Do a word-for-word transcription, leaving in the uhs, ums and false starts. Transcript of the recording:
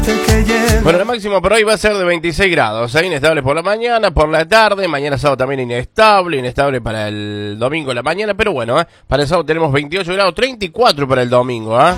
Bueno, el máximo por hoy va a ser de veintiséis grados, ¿eh? Inestable por la mañana, por la tarde, mañana sábado también inestable, inestable para el domingo en la mañana, pero bueno, ¿eh? Para el sábado tenemos veintiocho grados, treinta y cuatro para el domingo, ¿eh?